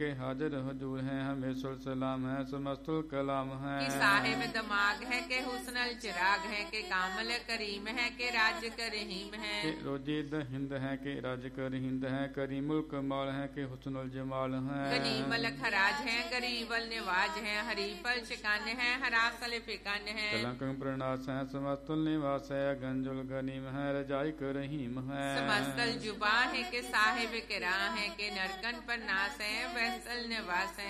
कि हाजिर हजूर हैं हमें सलाम है समस्तुल कलाम है कि साहिब दमाग है कि हुस्नल चिराग है कि कामल करीम है कि राज करीम है कि रोजीद हिंद है कि राज कर हिंद है करीमुल कमाल है कि हुस्नुल जमाल है गनीमल खराज है गरीबल निवाज है हरीफल शिकान है हरासल फिकान है कलंक प्रणास है समस्तुल निवास है गंजुल गनीम है रजाई कर रहीम है समस्तल जुबा है कि साहिब किरा है कि नरकन पर नास है वैसल निवास है